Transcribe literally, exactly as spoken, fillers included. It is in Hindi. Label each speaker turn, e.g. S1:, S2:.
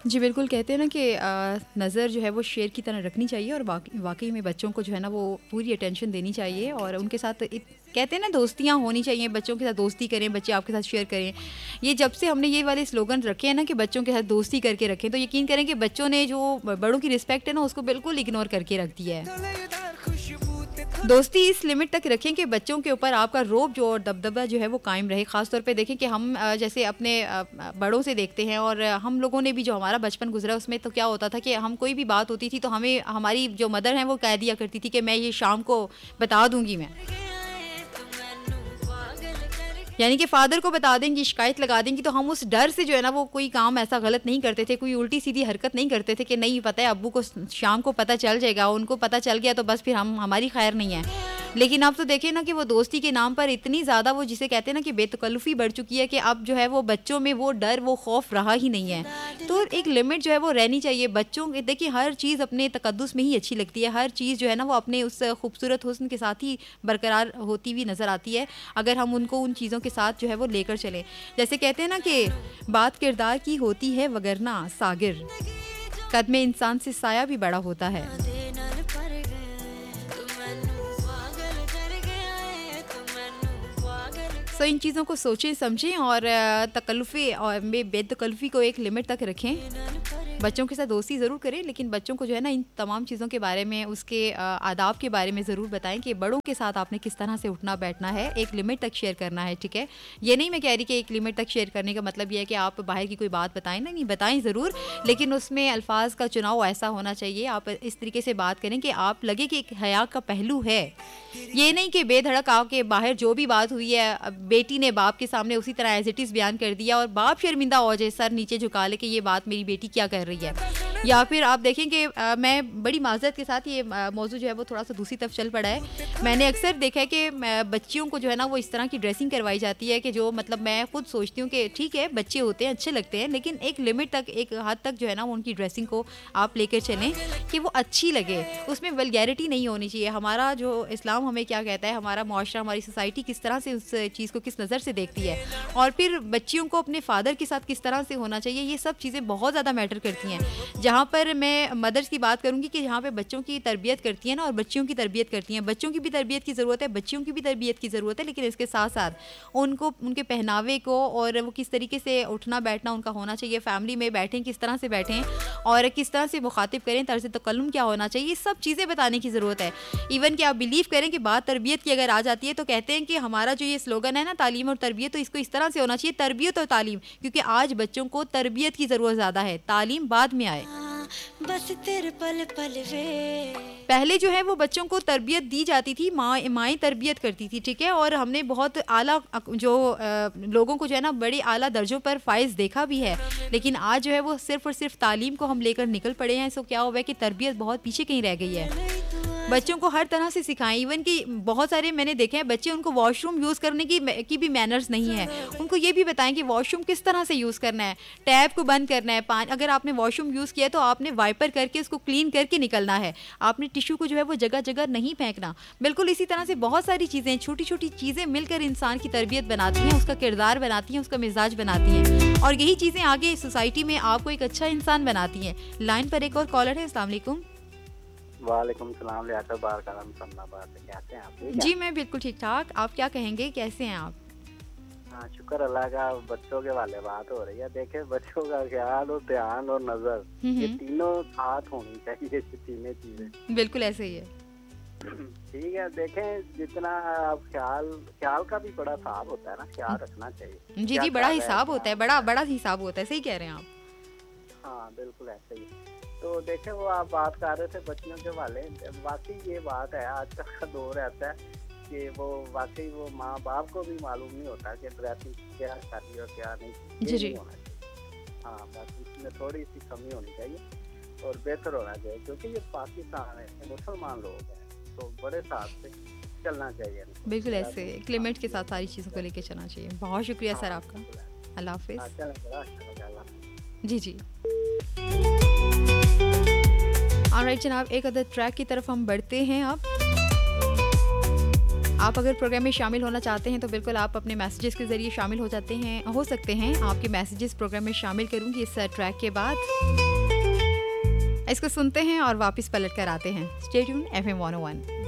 S1: जी बिल्कुल, कहते हैं ना कि अ, नज़र जो है वो शेर की तरह रखनी चाहिए और वाक़ई वाक़ई में बच्चों को जो है ना वो पूरी अटेंशन देनी चाहिए और उनके साथ इत कहते हैं ना दोस्तियाँ होनी चाहिए, बच्चों के साथ दोस्ती करें, बच्चे आपके साथ शेयर करें। ये जब से हमने ये वाले स्लोगन रखे हैं ना कि बच्चों के साथ दोस्ती करके रखें, तो यकीन करें कि बच्चों ने जो ब बड़ों की रिस्पेक्ट है ना उसको बिल्कुल इग्नोर करके रख दिया है। दोस्ती इस लिमिट तक रखें कि बच्चों के ऊपर आपका रौब जो और दबदबा जो है वो कायम रहे। ख़ास तौर पे देखें कि हम अ, जैसे अपने अ, अ, बड़ों से देखते हैं और हम लोगों ने भी जो हमारा बचपन गुजरा उसमें तो क्या होता था कि हम कोई भी बात होती थी तो हमें हमारी जो मदर हैं वो कह दिया करती थी कि मैं ये शाम को बता दूंगी मैं, यानी कि फादर को बता देंगी, शिकायत लगा देंगी। तो हम उस डर से जो है ना वो कोई काम ऐसा गलत नहीं करते थे, कोई उल्टी सीधी हरकत नहीं करते थे कि नहीं पता है अब्बू को शाम को पता चल जाएगा, उनको पता चल गया तो बस फिर हम हमारी खैर नहीं है। लेकिन अब तो देखें ना कि वो दोस्ती के नाम पर इतनी ज़्यादा वो जिसे कहते हैं ना कि बेतकल्लुफ़ी बढ़ चुकी है कि अब जो है वो बच्चों में वो डर वो खौफ रहा ही नहीं है। तो एक लिमिट जो है वो रहनी चाहिए बच्चों के। देखिए हर चीज़ अपने तकद्दुस में ही अच्छी लगती है, हर चीज़ जो है ना वो अपने उस खूबसूरत हुस्न के साथ ही बरकरार होती हुई नज़र आती है अगर हम उनको उन चीज़ों के साथ जो है वो लेकर चलें। जैसे कहते हैं ना कि बात किरदार की होती है वगरना सागिर, कद में इंसान से साया भी बड़ा होता है। सो इन चीज़ों को सोचें समझें और तकल्लुफ़ी और में बेतकल्लुफ़ी को एक लिमिट तक रखें। बच्चों के साथ दोस्ती ज़रूर करें लेकिन बच्चों को जो है ना इन तमाम चीज़ों के बारे में, उसके आदाब के बारे में ज़रूर बताएं कि बड़ों के साथ आपने किस तरह से उठना बैठना है, एक लिमिट तक शेयर करना है, ठीक है। ये नहीं मैं कह रही कि एक लिमिट तक शेयर करने का मतलब ये है कि आप बाहर की कोई बात बताएं, नहीं नहीं बताएं ज़रूर, लेकिन उसमें अल्फाज का चुनाव ऐसा होना चाहिए, आप इस तरीके से बात करें कि आप लगे कि एक हया का पहलू है। ये नहीं कि बेधड़क आके बाहर जो भी बात हुई है बेटी ने बाप के सामने उसी तरह एज इट इज़ बयान कर दिया और बाप शर्मिंदा हो जाए, सर नीचे झुका ले कि ये बात मेरी बेटी क्या कर रही है। या फिर आप देखें कि आ, मैं बड़ी माजरत के साथ ये मौजू जो है वो थोड़ा सा दूसरी तरफ चल पड़ा है। मैंने अक्सर देखा है कि बच्चियों को जो है ना वो इस तरह की ड्रेसिंग करवाई जाती है कि जो मतलब मैं खुद सोचती हूँ कि ठीक है बच्चे होते हैं अच्छे लगते हैं लेकिन एक लिमिट तक, एक हद तक जो है ना उनकी ड्रेसिंग को आप लेकर चलें कि वो अच्छी लगे, उसमें वल्गैरिटी नहीं होनी चाहिए। हमारा जो इस्लाम हमें क्या कहता है, हमारा मुआशरा, हमारी सोसाइटी किस तरह से उस चीज़ को किस नज़र से देखती है और फिर बच्चियों को अपने फादर के साथ किस तरह से होना चाहिए, ये सब चीज़ें बहुत ज़्यादा मैटर करती हैं। जहाँ पर मैं मदर्स की बात करूँगी कि जहाँ पे बच्चों की तरबियत करती हैं ना और बच्चियों की तरबियत करती हैं, बच्चों की भी तरबियत की ज़रूरत है, बच्चियों की भी तरबियत की ज़रूरत है, लेकिन इसके साथ साथ उनको उनके पहनावे को और वो किस तरीके से उठना बैठना उनका होना चाहिए, फैमिली में बैठें किस तरह से बैठें और किस तरह से मुखातिब करें, तर्ज तकल्लुम क्या होना चाहिए, ये सब चीज़ें बताने की ज़रूरत है। इवन कि आप बिलीव करें कि बात तरबियत की अगर आ जाती है तो कहते हैं कि हमारा जो ये स्लोगन है ना तालीम और तरबियत, तो इसको इस तरह से होना चाहिए तरबियत और तालीम, क्योंकि आज बच्चों को तरबियत की ज़रूरत ज़्यादा है, तालीम बाद में आए। बस तेरे पल पल वे पहले जो है वो बच्चों को तरबियत दी जाती थी, माँ माएँ तरबियत करती थी, ठीक है, और हमने बहुत आला जो आ, लोगों को जो है ना बड़े आला दर्जों पर फाइज देखा भी है, लेकिन आज जो है वो सिर्फ और सिर्फ तालीम को हम लेकर निकल पड़े हैं। सो क्या हुआ है कि तरबियत बहुत पीछे कहीं रह गई है। बच्चों को हर तरह से सिखाएं, इवन कि बहुत सारे मैंने देखे हैं बच्चे उनको वॉशरूम यूज़ करने की की भी मैनर्स नहीं है, उनको ये भी बताएं कि वॉशरूम किस तरह से यूज़ करना है, टैप को बंद करना है, पानी अगर आपने वॉशरूम यूज़ किया तो आपने वाइपर करके उसको क्लीन करके निकलना है, आपने टिश्यू को जो है वो जगह जगह नहीं फेंकना। बिल्कुल इसी तरह से बहुत सारी चीज़ें, छोटी छोटी चीज़ें मिलकर इंसान की तरबियत बनाती हैं, उसका किरदार बनाती हैं, उसका मिजाज बनाती हैं और यही चीज़ें आगे सोसाइटी में आपको एक अच्छा इंसान बनाती हैं। लाइन पर एक और कॉलर है। अस्सलाम वालेकुम।
S2: वालेकुम सलाम, लियाकत बार का नाम सन्नाबाद से, कैसे हैं आप?
S1: जी मैं बिल्कुल ठीक ठाक, आप क्या कहेंगे, कैसे हैं आप?
S2: हाँ शुक्र अल्लाह का। बच्चों के वाले बात हो रही है, देखे बच्चों का ख्याल और ध्यान और नजर ये तीनों साथ होनी चाहिए, तीनों चीजें
S1: बिल्कुल ऐसे ही है।
S2: ठीक है, देखें जितना आप ख्याल ख्याल का भी बड़ा हिसाब होता है ना, ख्याल रखना चाहिए।
S1: जी जी बड़ा हिसाब होता है, बड़ा बड़ा हिसाब होता है, सही कह रहे हैं आप।
S2: हाँ बिल्कुल ऐसे ही। तो देखे वो आप बात कर रहे थे बच्चियों के वाले, वाकई ये बात है, आजकल का दौर रहता है कि वो वाकई वो माँ बाप को भी मालूम नहीं होता कि ड्रेसिंग क्या करनी और क्या नहीं,
S1: जी जी
S2: होना चाहिए। हाँ बस इसमें थोड़ी सी कमी होनी चाहिए और बेहतर होना चाहिए, क्योंकि ये पाकिस्तान है, मुसलमान लोग हैं, तो बड़े साथ से चलना चाहिए।
S1: बिल्कुल ऐसे एक लिमिट के साथ सारी चीज़ों को लेके चलना चाहिए। बहुत शुक्रिया सर आपका, अल्लाह हाफिज़। जी जी ऑलराइट जनाब, एक अदर ट्रैक की तरफ हम बढ़ते हैं अब। आप अगर प्रोग्राम में शामिल होना चाहते हैं तो बिल्कुल आप अपने मैसेजेस के ज़रिए शामिल हो जाते हैं हो सकते हैं आपके मैसेजेस प्रोग्राम में शामिल करूँगी इस ट्रैक के बाद। इसको सुनते हैं और वापस पलट कर आते हैं। Stay tune F M one ओ वन।